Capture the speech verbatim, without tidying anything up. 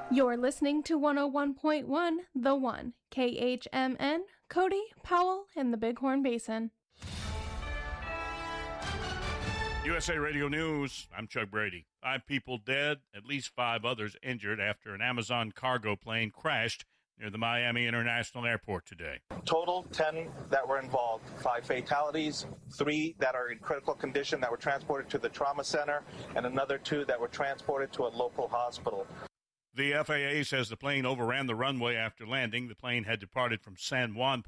You're listening to one oh one point one, The One, K H M N, Cody, Powell, and the Bighorn Basin. U S A Radio News, I'm Chuck Brady. Five people dead, at least five others injured after an Amazon cargo plane crashed near the Miami International Airport today. Total, ten that were involved, five fatalities, three that are in critical condition that were transported to the trauma center, and another two that were transported to a local hospital. The F A A says the plane overran the runway after landing. The plane had departed from San Juan